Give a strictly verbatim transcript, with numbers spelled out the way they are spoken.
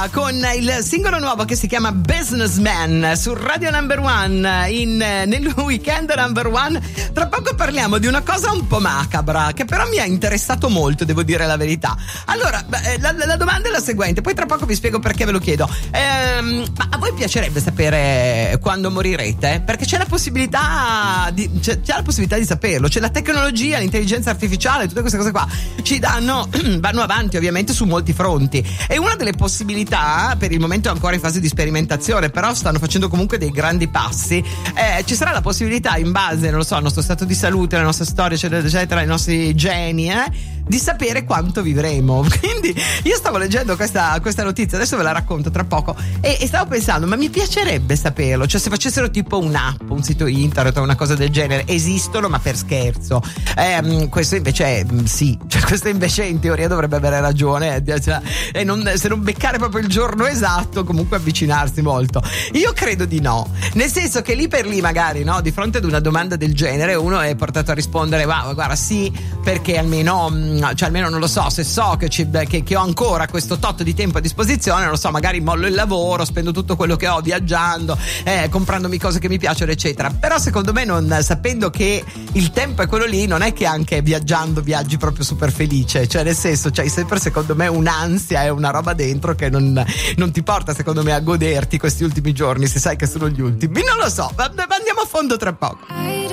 Shakira con il singolo nuovo che si chiama Businessman su Radio Number One in, nel weekend Number One. Tra poco parliamo di una cosa un po' macabra che però mi ha interessato molto, devo dire la verità. Allora, la, la domanda è la seguente, poi tra poco vi spiego perché ve lo chiedo. Ehm, ma a voi piacerebbe sapere quando morirete? Perché c'è la possibilità di, c'è, c'è la possibilità di saperlo, c'è la tecnologia, l'intelligenza artificiale, tutte queste cose qua ci danno, vanno avanti ovviamente su molti fronti, e una delle possibilità, per il momento è ancora in fase di sperimentazione, però stanno facendo comunque dei grandi passi, eh, ci sarà la possibilità, in base, non lo so, al nostro stato di salute, alle nostre storie eccetera eccetera, ai nostri geni, eh, di sapere quanto vivremo. Quindi io stavo leggendo questa, questa notizia, adesso ve la racconto tra poco, e, e stavo pensando, ma mi piacerebbe saperlo, cioè se facessero tipo un'app, un sito internet o una cosa del genere. Esistono, ma per scherzo. Eh, questo invece è, sì, cioè questo invece in teoria dovrebbe avere ragione, cioè, e non, se non beccare proprio il giorno esatto, comunque avvicinarsi molto. Io credo di no, nel senso che lì per lì magari, no, di fronte ad una domanda del genere uno è portato a rispondere, ma guarda, sì, perché almeno, cioè almeno non lo so, se so che, ci, che, che ho ancora questo tot di tempo a disposizione, non lo so, magari mollo il lavoro, spendo tutto quello che ho viaggiando, eh, comprandomi cose che mi piacciono eccetera. Però secondo me, non sapendo che il tempo è quello lì, non è che anche viaggiando viaggi proprio super felice, cioè nel senso, c'hai sempre secondo me un'ansia e una roba dentro che non, non ti porta secondo me a goderti questi ultimi giorni, se sai che sono gli ultimi. Non lo so, ma andiamo a fondo tra poco.